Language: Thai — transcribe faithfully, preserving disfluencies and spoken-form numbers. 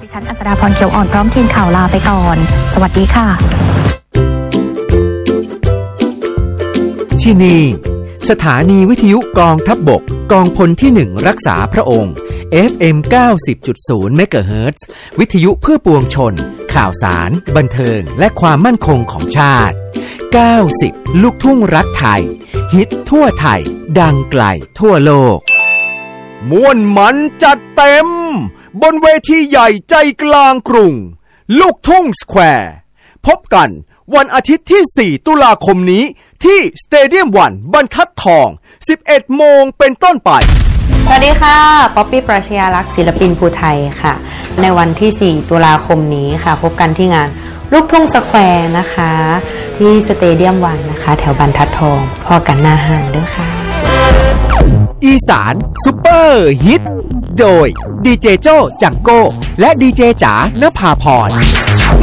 ฉันอัศดาพรเขียวอ่อนพร้อมทีมข่าวลาไปก่อนสวัสดีค่ะที่นี่สถานีวิทยุกองทัพบกกองพลที่หนึ่งรักษาพระองค์ เอฟ เอ็ม เก้าสิบจุดศูนย์ เมกะเฮิรตซ์วิทยุเพื่อปวงชนข่าวสารบันเทิงและความมั่นคงของชาติเก้าสิบลูกทุ่งรักไทยฮิตทั่วไทยดังไกลทั่วโลกม่วนมันจัดเต็มบนเวทีใหญ่ใจกลางกรุงลูกทุ่งสแควร์พบกันวันอาทิตย์ที่สี่ตุลาคมนี้ที่สเตเดียมวันบรรทัดทอง สิบเอ็ดโมงเป็นต้นไปสวัสดีค่ะป๊อปปี้ปรัชญาลักษณ์ศิลปินภูไทยค่ะในวันที่สี่ตุลาคมนี้ค่ะพบกันที่งานลูกทุ่งสแควร์นะคะที่สเตเดียมวันนะคะแถวบรรทัดทองพอกันหน้าห้างด้วยค่ะอีสานซุปเปอร์ฮิตโดยดีเจโจ้จังโก้และดีเจจ๋านภาพร